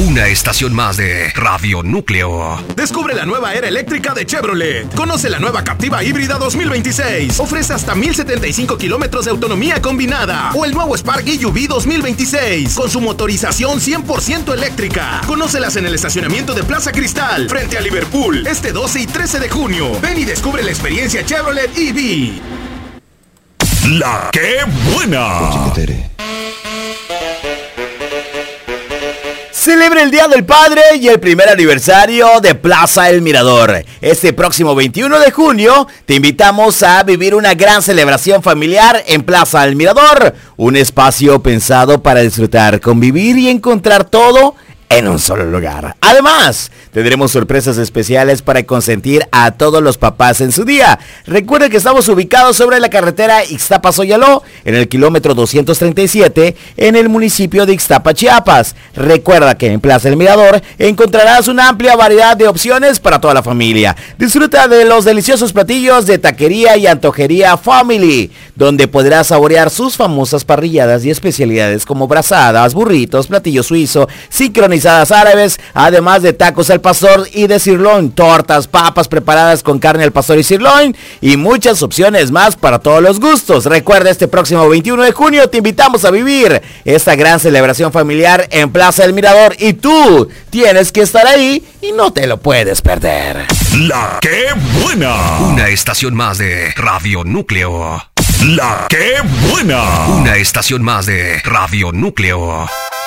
Una estación más de Radio Núcleo. Descubre la nueva era eléctrica de Chevrolet. Conoce la nueva Captiva híbrida 2026. Ofrece hasta 1075 kilómetros de autonomía combinada. O el nuevo Spark EUV 2026 con su motorización 100% eléctrica. Conócelas en el estacionamiento de Plaza Cristal frente a Liverpool este 12 y 13 de junio. Ven y descubre la experiencia Chevrolet EV. La que buena. Celebra el Día del Padre y el primer aniversario de Plaza El Mirador. Este próximo 21 de junio te invitamos a vivir una gran celebración familiar en Plaza El Mirador. Un espacio pensado para disfrutar, convivir y encontrar todo en un solo lugar. Además, tendremos sorpresas especiales para consentir a todos los papás en su día. Recuerda que estamos ubicados sobre la carretera Ixtapa-Soyaló, en el kilómetro 237, en el municipio de Ixtapa, Chiapas. Recuerda que en Plaza El Mirador encontrarás una amplia variedad de opciones para toda la familia. Disfruta de los deliciosos platillos de Taquería y Antojería Family, donde podrás saborear sus famosas parrilladas y especialidades como brazadas, burritos, platillo suizo, sincronizadas árabes, además de tacos al pastor y de sirloin, tortas, papas preparadas con carne al pastor y sirloin y muchas opciones más para todos los gustos. Recuerda, este próximo 21 de junio te invitamos a vivir esta gran celebración familiar en Plaza El Mirador y tú tienes que estar ahí y no te lo puedes perder. La que buena. Una estación más de Radio Núcleo. La que buena. Una estación más de Radio Núcleo.